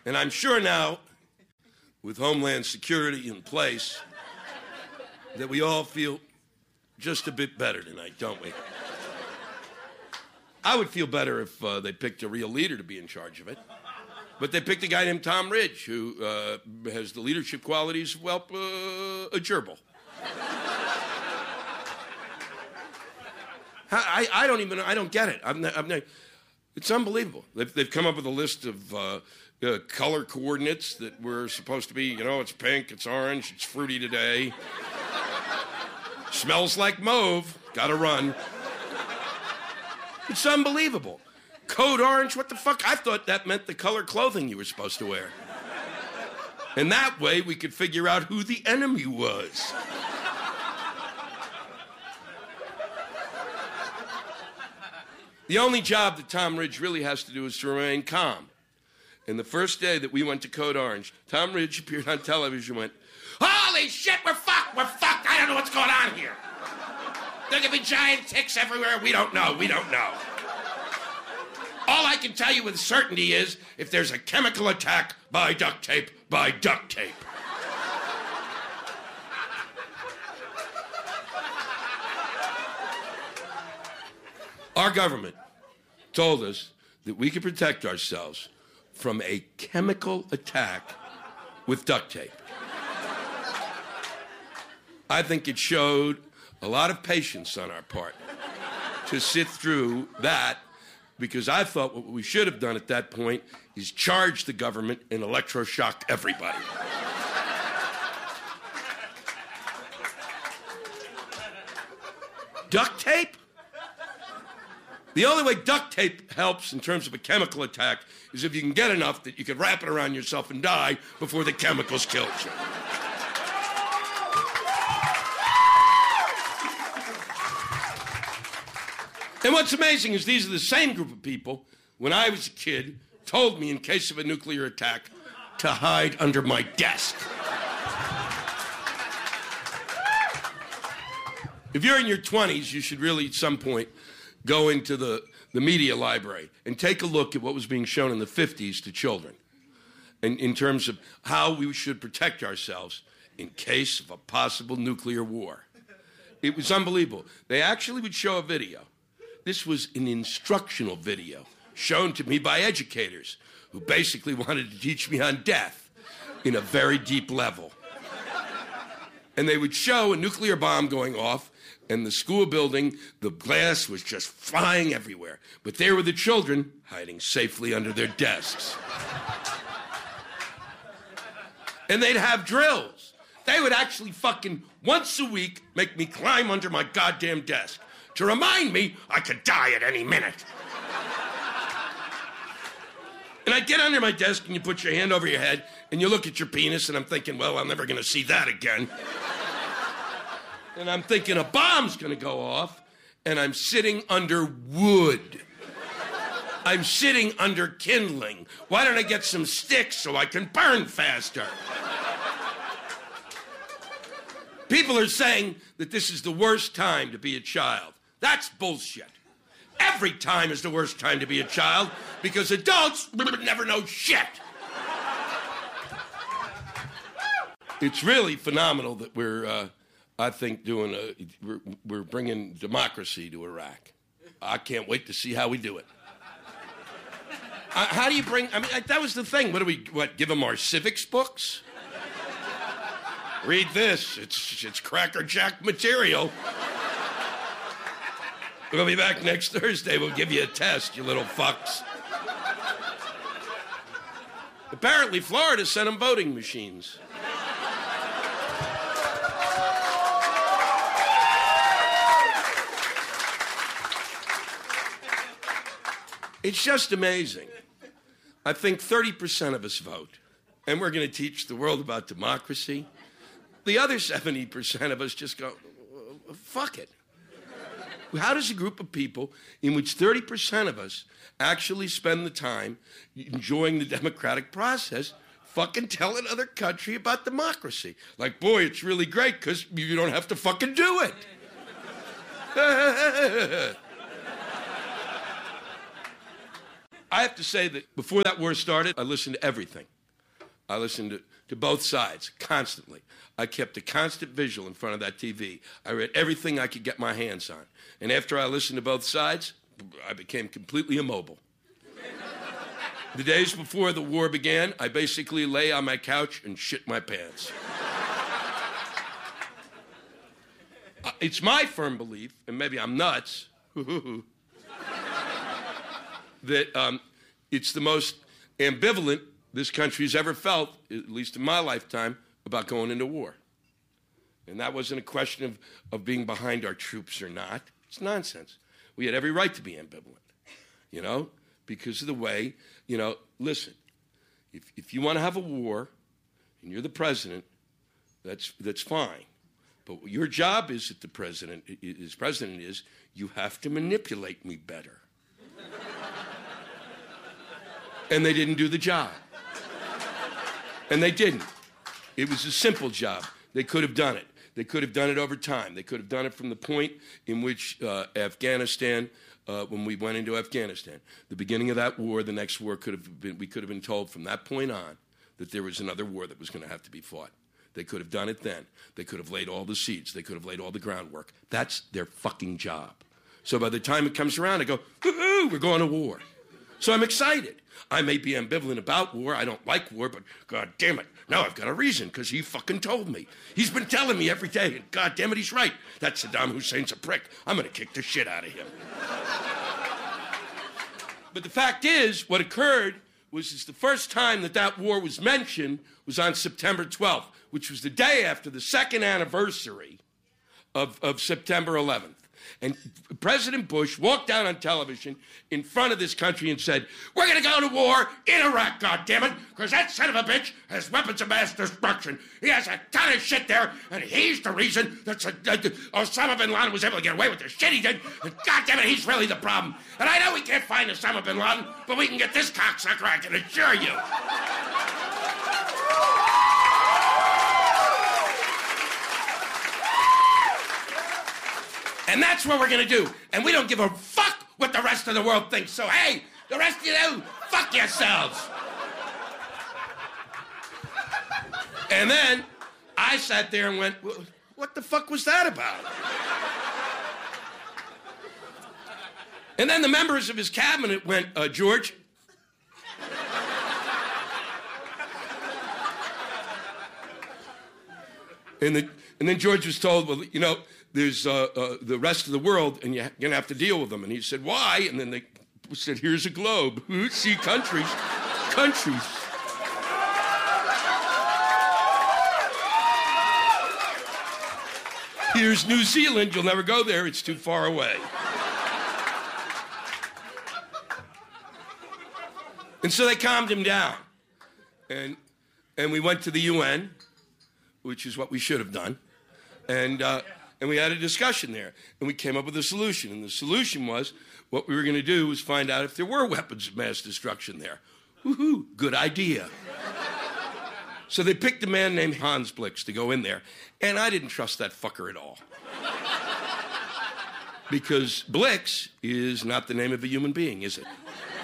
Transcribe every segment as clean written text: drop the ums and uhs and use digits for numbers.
And I'm sure now, with Homeland Security in place, that we all feel just a bit better tonight, don't we? I would feel better if they picked a real leader to be in charge of it. But they picked a guy named Tom Ridge, who has the leadership qualities of, well, a gerbil. I don't get it. It's unbelievable. They've come up with a list of color coordinates that were supposed to be, it's pink, it's orange, it's fruity today. Smells like mauve. Gotta run. It's unbelievable. Code orange, what the fuck? I thought that meant the color clothing you were supposed to wear. And that way we could figure out who the enemy was. The only job that Tom Ridge really has to do is to remain calm. And the first day that we went to Code Orange, Tom Ridge appeared on television and went, "Holy shit, we're fucked! I don't know what's going on here. There could be giant ticks everywhere. We don't know. All I can tell you with certainty is if there's a chemical attack, buy duct tape, buy duct tape." Our government told us that we could protect ourselves from a chemical attack with duct tape. I think it showed a lot of patience on our part to sit through that, because I thought what we should have done at that point is charge the government and electroshock everybody. Duct tape? The only way duct tape helps in terms of a chemical attack is if you can get enough that you can wrap it around yourself and die before the chemicals kill you. And what's amazing is these are the same group of people, when I was a kid, told me in case of a nuclear attack to hide under my desk. If you're in your 20s, you should really at some point go into the media library and take a look at what was being shown in the 50s to children in terms of how we should protect ourselves in case of a possible nuclear war. It was unbelievable. They actually would show a video. This was an instructional video shown to me by educators who basically wanted to teach me on death in a very deep level. And they would show a nuclear bomb going off, and the school building, the glass was just flying everywhere. But there were the children hiding safely under their desks. And they'd have drills. They would actually fucking once a week make me climb under my goddamn desk to remind me I could die at any minute. And I'd get under my desk and you put your hand over your head and you look at your penis, and I'm thinking, well, I'm never going to see that again. And I'm thinking a bomb's going to go off, and I'm sitting under wood. I'm sitting under kindling. Why don't I get some sticks so I can burn faster? People are saying that this is the worst time to be a child. That's bullshit. Every time is the worst time to be a child because adults never know shit. It's really phenomenal that we're, I think, we're bringing democracy to Iraq. I can't wait to see how we do it. How do you bring, that was the thing. Give them our civics books? Read this. It's Cracker Jack material. We'll be back next Thursday. We'll give you a test, you little fucks. Apparently, Florida sent them voting machines. It's just amazing. I think 30% of us vote, and we're going to teach the world about democracy. The other 70% of us just go, fuck it. How does a group of people in which 30% of us actually spend the time enjoying the democratic process fucking tell another country about democracy? Like, boy, it's really great because you don't have to fucking do it. I have to say that before that war started, I listened to everything. I listened to both sides constantly. I kept a constant visual in front of that TV. I read everything I could get my hands on. And after I listened to both sides, I became completely immobile. The days before the war began, I basically lay on my couch and shit my pants. It's my firm belief, and maybe I'm nuts, that it's the most ambivalent this country's ever felt, at least in my lifetime, about going into war. And that wasn't a question of being behind our troops or not. It's nonsense. We had every right to be ambivalent, you know, because of the way, you know, listen, if you want to have a war and you're the president, that's fine. But what your job is that the president is, you have to manipulate me better. And they didn't do the job. And they didn't. It was a simple job. They could have done it. They could have done it over time. They could have done it from the point in which Afghanistan, when we went into Afghanistan, the beginning of that war, the next war we could have been told from that point on that there was another war that was going to have to be fought. They could have done it then. They could have laid all the seeds. They could have laid all the groundwork. That's their fucking job. So by the time it comes around, I go, woo-hoo, we're going to war. So I'm excited. I may be ambivalent about war. I don't like war, but God damn it. Now I've got a reason, because he fucking told me. He's been telling me every day, and God damn it, he's right. That Saddam Hussein's a prick. I'm going to kick the shit out of him. But the fact is, what occurred was the first time that war was mentioned was on September 12th, which was the day after the second anniversary of September 11th. And President Bush walked out on television in front of this country and said, we're going to go to war in Iraq, goddammit, because that son of a bitch has weapons of mass destruction. He has a ton of shit there, and he's the reason that Osama bin Laden was able to get away with the shit he did. And goddammit, he's really the problem. And I know we can't find Osama bin Laden, but we can get this cocksucker, I can assure you. And that's what we're going to do. And we don't give a fuck what the rest of the world thinks. So, hey, the rest of you, fuck yourselves. And then I sat there and went, what the fuck was that about? And then the members of his cabinet went, George. And then George was told, well, you know, there's the rest of the world, and you're going to have to deal with them. And he said, why? And then they said, here's a globe. See, countries. Countries. Here's New Zealand. You'll never go there. It's too far away. And so they calmed him down. And we went to the UN, which is what we should have done. And we had a discussion there, and we came up with a solution. And the solution was, what we were going to do was find out if there were weapons of mass destruction there. Woohoo, good idea. So they picked a man named Hans Blix to go in there, and I didn't trust that fucker at all. Because Blix is not the name of a human being, is it?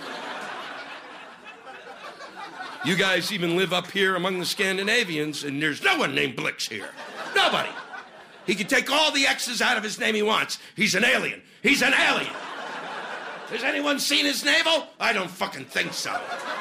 You guys even live up here among the Scandinavians, and there's no one named Blix here. Nobody. He can take all the X's out of his name he wants. He's an alien. He's an alien. Has anyone seen his navel? I don't fucking think so.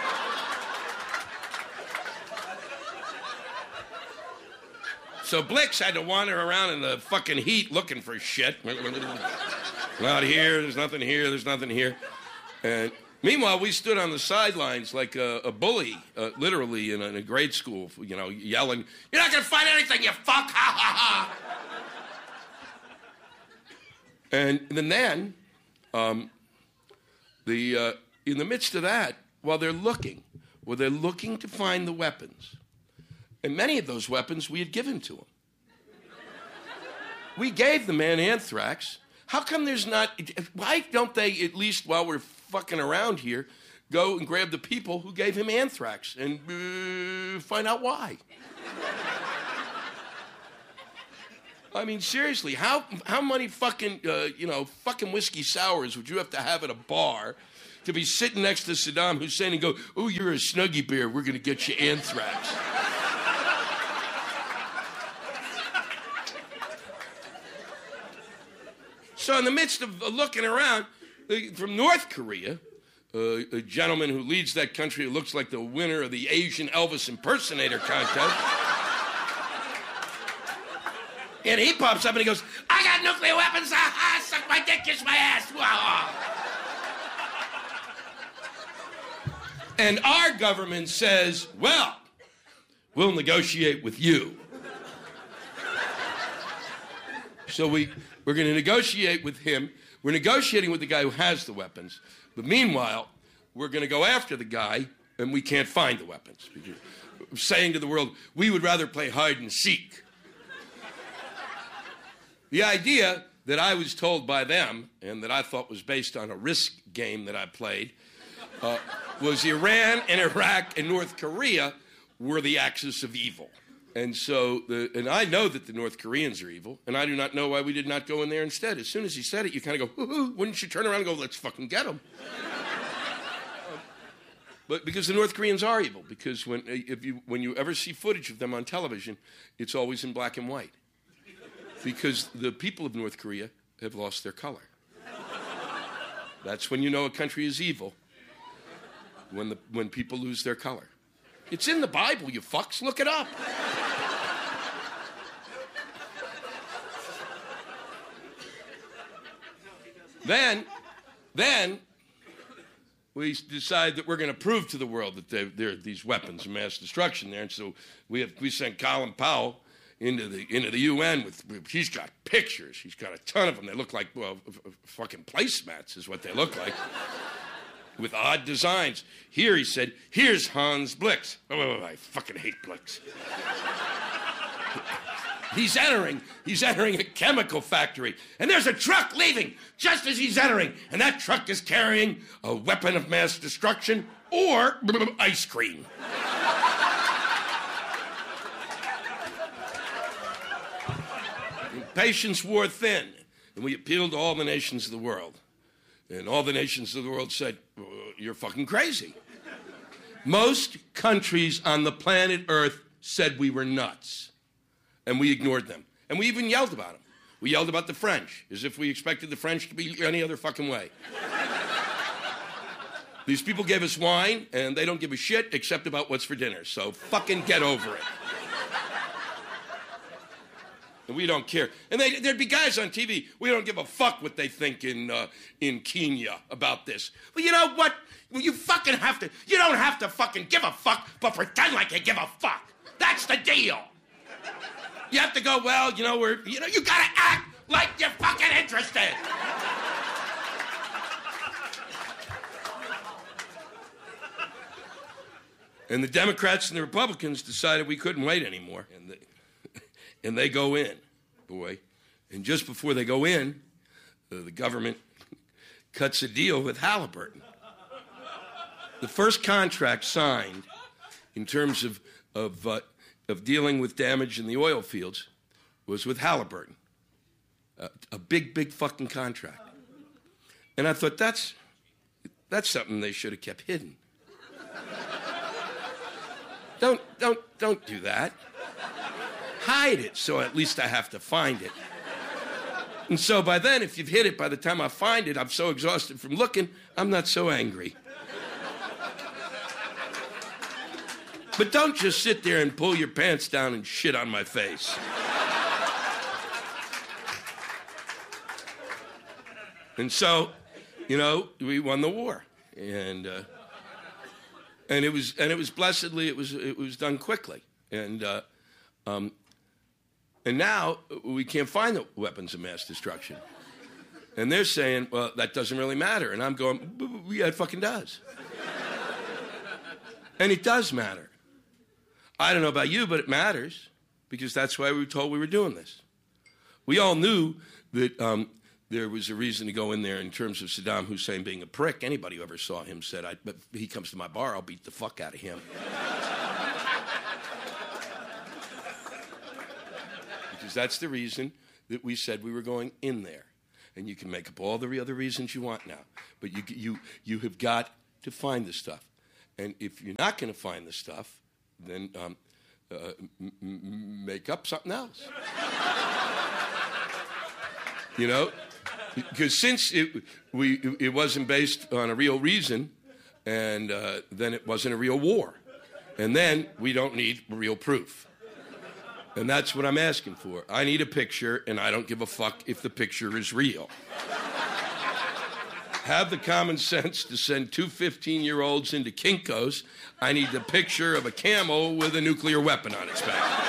So Blix had to wander around in the fucking heat looking for shit. Not here, there's nothing here, there's nothing here. And meanwhile, we stood on the sidelines like a bully, literally in a grade school, you know, yelling, "You're not going to find anything, you fuck! Ha, ha, ha!" And then, in the midst of that, while they're looking to find the weapons, and many of those weapons we had given to them. We gave the man anthrax. How come there's not, why don't they, at least while we're fucking around here, go and grab the people who gave him anthrax and find out why? I mean, seriously, how many fucking, fucking whiskey sours would you have to have at a bar to be sitting next to Saddam Hussein and go, "Oh, you're a Snuggie Bear. We're going to get you anthrax." So in the midst of looking around, from North Korea, a gentleman who leads that country who looks like the winner of the Asian Elvis impersonator contest, and he pops up and he goes, "I got nuclear weapons, suck my dick, kiss my ass." And our government says, "Well, we'll negotiate with you." So we're going to negotiate with him. We're negotiating with the guy who has the weapons. But meanwhile, we're going to go after the guy, and we can't find the weapons. We're saying to the world, we would rather play hide and seek. The idea that I was told by them, and that I thought was based on a risk game that I played, was Iran and Iraq and North Korea were the axis of evil. And so, and I know that the North Koreans are evil, and I do not know why we did not go in there instead. As soon as he said it, you kind of go, "Hoo-hoo," wouldn't you turn around and go, "Let's fucking get them"? But because the North Koreans are evil, because when you ever see footage of them on television, it's always in black and white. Because the people of North Korea have lost their color. That's when you know a country is evil, when people lose their color. It's in the Bible, you fucks. Look it up. Then we decide that we're going to prove to the world that there are these weapons of mass destruction there. And so we sent Colin Powell into the UN he's got pictures. He's got a ton of them. They look like, well, fucking placemats is what they look like. With odd designs. Here, he said, "Here's Hans Blix." Oh, I fucking hate Blix. He's entering a chemical factory, and there's a truck leaving just as he's entering, and that truck is carrying a weapon of mass destruction or ice cream. Patience wore thin, and we appealed to all the nations of the world. And all the nations of the world said, "You're fucking crazy." Most countries on the planet Earth said we were nuts. And we ignored them. And we even yelled about them. We yelled about the French, as if we expected the French to be any other fucking way. These people gave us wine, and they don't give a shit except about what's for dinner. So fucking get over it. And we don't care. And there'd be guys on TV, "We don't give a fuck what they think in Kenya about this." Well, you know what? You fucking have to. You don't have to fucking give a fuck, but pretend like you give a fuck. That's the deal. You have to go, "Well, you gotta act like you're fucking interested." And the Democrats and the Republicans decided we couldn't wait anymore. And they go in, boy. And just before they go in, the government cuts a deal with Halliburton. The first contract signed in terms of dealing with damage in the oil fields was with Halliburton. A big fucking contract. And I thought, that's something they should have kept hidden. Don't do that. Hide it, so at least I have to find it. And so by then, if you've hid it, by the time I find it, I'm so exhausted from looking, I'm not so angry. But don't just sit there and pull your pants down and shit on my face. And so, we won the war. And it was blessedly, it was done quickly. And now we can't find the weapons of mass destruction. And they're saying, "Well, that doesn't really matter." And I'm going, "Yeah, it fucking does." And it does matter. I don't know about you, but it matters, because that's why we were told we were doing this. We all knew that there was a reason to go in there in terms of Saddam Hussein being a prick. Anybody who ever saw him said, "But he comes to my bar, I'll beat the fuck out of him." Because that's the reason that we said we were going in there. and you can make up all the other reasons you want now. But you have got to find the stuff. And if you're not going to find the stuff, then make up something else. You know? Because since it wasn't based on a real reason, and then it wasn't a real war. And then we don't need real proof. And that's what I'm asking for. I need a picture, and I don't give a fuck if the picture is real. Have the common sense to send two 15-year-olds into Kinko's. I need the picture of a camel with a nuclear weapon on its back.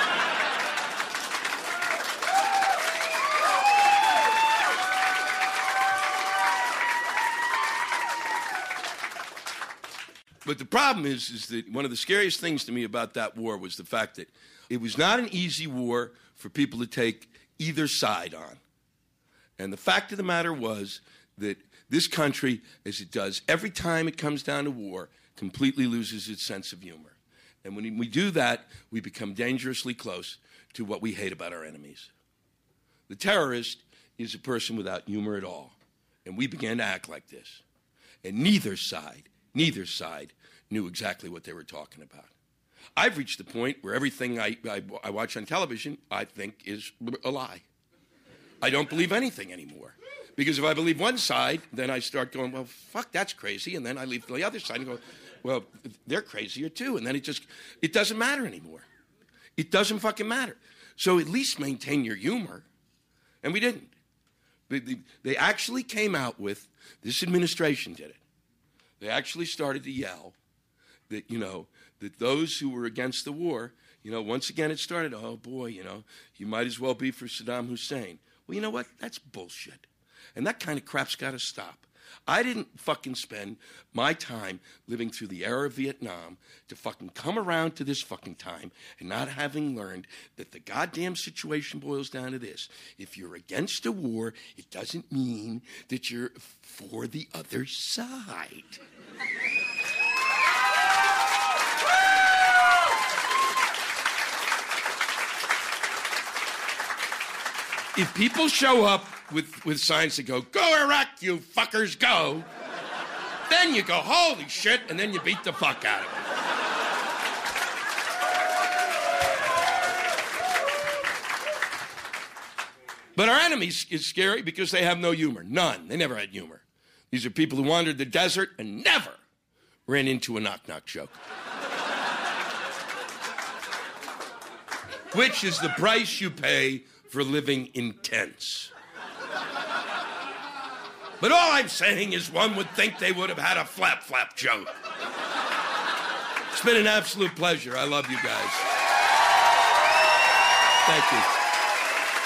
But the problem is that one of the scariest things to me about that war was the fact that it was not an easy war for people to take either side on. And the fact of the matter was that this country, as it does every time it comes down to war, completely loses its sense of humor. And when we do that, we become dangerously close to what we hate about our enemies. The terrorist is a person without humor at all. And we began to act like this. And neither side knew exactly what they were talking about. I've reached the point where everything I watch on television, I think is a lie. I don't believe anything anymore. Because if I believe one side, then I start going, well, fuck, that's crazy. And then I leave the other side and go, well, they're crazier too. And then it doesn't matter anymore. It doesn't fucking matter. So at least maintain your humor. And we didn't. They actually came out with, this administration did it. They actually started to yell that, that those who were against the war, once again it started, oh boy, you might as well be for Saddam Hussein. Well, you know what? That's bullshit. And that kind of crap's got to stop. I didn't fucking spend my time living through the era of Vietnam to fucking come around to this fucking time and not having learned that the goddamn situation boils down to this. If you're against a war, it doesn't mean that you're for the other side. If people show up with signs that go, "Go Iraq, you fuckers, go," then you go, holy shit, and then you beat the fuck out of them. But our enemies is scary because they have no humor. None. They never had humor. These are people who wandered the desert and never ran into a knock-knock joke. Which is the price you pay for living intense. But all I'm saying is one would think they would have had a flap-flap joke. It's been an absolute pleasure. I love you guys. Thank you.